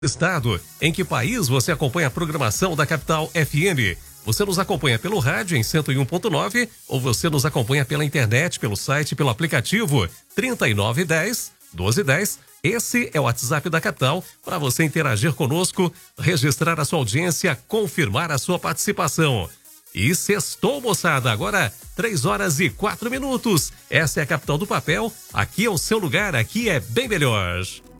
Estado, em que país você acompanha a programação da Capital FM? Você nos acompanha pelo rádio em 101.9 ou você nos acompanha pela internet, pelo site, pelo aplicativo 3910 1210. Esse é o WhatsApp da Capital para você interagir conosco, registrar a sua audiência, confirmar a sua participação. E sextou, moçada, agora 3h04. Essa é a Capital do Papel, aqui é o seu lugar, aqui é bem melhor.